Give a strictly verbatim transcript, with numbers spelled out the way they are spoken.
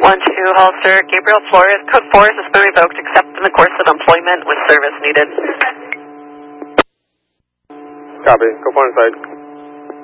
one two Holster, Gabriel Flores, code four has been revoked except in the course of employment with service needed. Copy, go for inside.